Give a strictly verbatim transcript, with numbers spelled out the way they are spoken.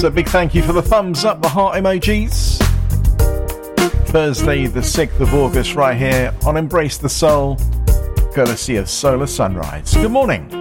So big thank you for the thumbs up, the heart emojis. Thursday the sixth of August right here on Embrace the Soul, courtesy of Solar Sunrise. Good morning.